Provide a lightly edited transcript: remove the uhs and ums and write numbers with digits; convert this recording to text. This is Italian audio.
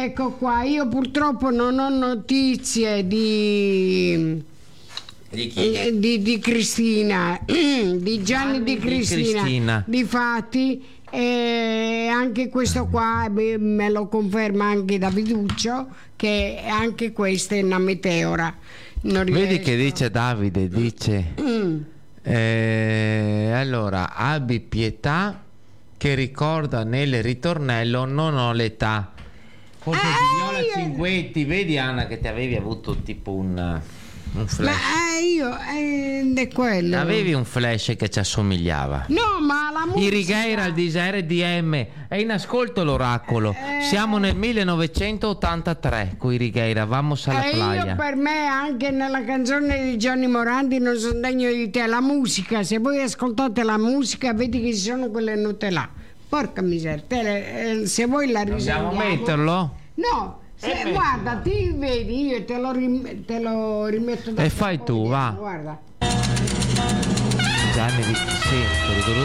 Ecco qua, io purtroppo non ho notizie di Cristina, di Gianni di Cristina. Difatti, anche questo qua me lo conferma anche Daviduccio, che anche questa è una meteora. Non Vedi riesco. che dice Davide, dice allora, abbi pietà che ricorda nel ritornello non ho l'età. Forse di Viola Cinquetti. Vedi Anna che ti avevi avuto tipo un flash. Ma io è quello. Avevi un flash che ci assomigliava. No, ma la musica. I Righeira al DSRDM è in ascolto l'oracolo. Siamo nel 1983 con i Righeira, vamos alla playa. Io per me anche nella canzone di Gianni Morandi non sono degno di te. La musica, se voi ascoltate la musica vedi che ci sono quelle note là. Porca miseria, se voi la Dobbiamo risolviamo. metterlo? No, guarda, ti vedi, io te lo rimetto da E fai tu, va. Guarda. Gianni di sì,